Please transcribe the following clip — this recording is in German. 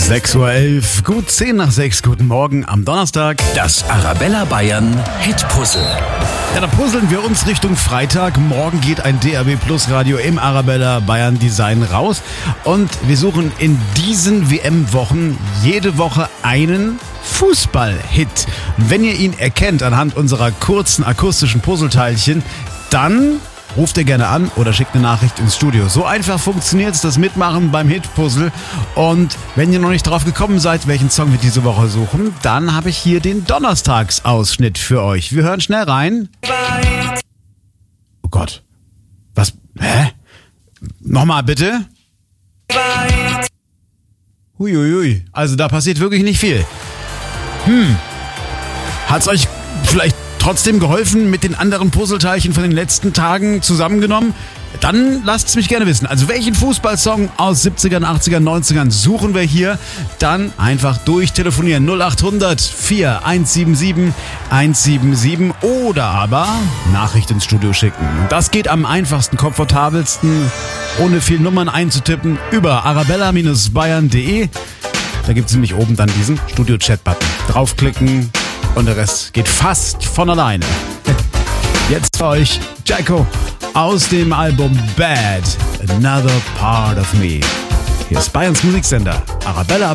6:11 Uhr, gut 10 nach 6, guten Morgen am Donnerstag. Das Arabella Bayern Hit-Puzzle. Ja, da puzzeln wir uns Richtung Freitag. Morgen geht ein DAB Plus Radio im Arabella Bayern Design raus. Und wir suchen in diesen WM-Wochen jede Woche einen Fußball-Hit. Wenn ihr ihn erkennt anhand unserer kurzen akustischen Puzzleteilchen, dann ruft ihr gerne an oder schickt eine Nachricht ins Studio. So einfach funktioniert das Mitmachen beim Hit-Puzzle. Und wenn ihr noch nicht drauf gekommen seid, welchen Song wir diese Woche suchen, dann habe ich hier den Donnerstagsausschnitt für euch. Wir hören schnell rein. Oh Gott. Was? Hä? Nochmal bitte. Huiuiui. Also da passiert wirklich nicht viel. Hat's euch vielleicht trotzdem geholfen mit den anderen Puzzleteilchen von den letzten Tagen zusammengenommen? Dann lasst es mich gerne wissen. Also welchen Fußballsong aus 70ern, 80ern, 90ern suchen wir hier? Dann einfach durchtelefonieren 0800 4177 177 oder aber Nachricht ins Studio schicken. Das geht am einfachsten, komfortabelsten, ohne viel Nummern einzutippen, über arabella-bayern.de. Da gibt es nämlich oben dann diesen Studio-Chat-Button. Draufklicken und der Rest geht fast von alleine. Jetzt für euch Jacko aus dem Album Bad, Another Part of Me. Hier ist Bayerns Musiksender, Arabella